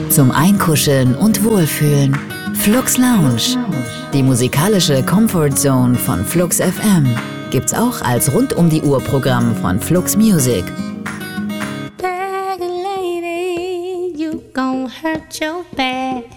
Zum Einkuscheln und Wohlfühlen. Flux Lounge. Die musikalische Comfort Zone von Flux FM gibt's auch als Rund-um-die-Uhr-Programm von Flux Music. Bag lady, you gon' hurt your back.